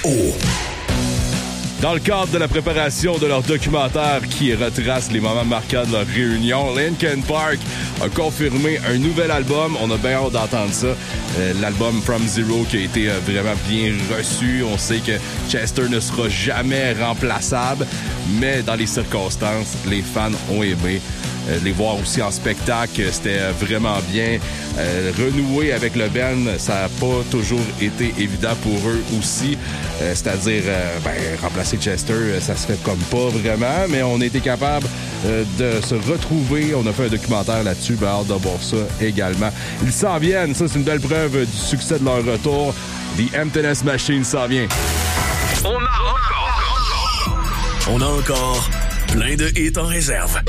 Dans le cadre de la préparation de leur documentaire qui retrace les moments marquants de leur réunion, Linkin Park a confirmé un nouvel album. On a bien hâte d'entendre ça. L'album From Zero qui a été vraiment bien reçu. On sait que Chester ne sera jamais remplaçable, mais dans les circonstances, les fans ont aimé. Les voir aussi en spectacle, c'était vraiment bien. Renouer avec le band, ça n'a pas toujours été évident pour eux aussi. C'est-à-dire, remplacer Chester, ça se fait comme pas vraiment, mais on a été capable de se retrouver. On a fait un documentaire là-dessus, hâte de voir ça également. Ils s'en viennent, ça c'est une belle preuve du succès de leur retour. The Emptiness Machine s'en vient. On a encore plein de hits en réserve.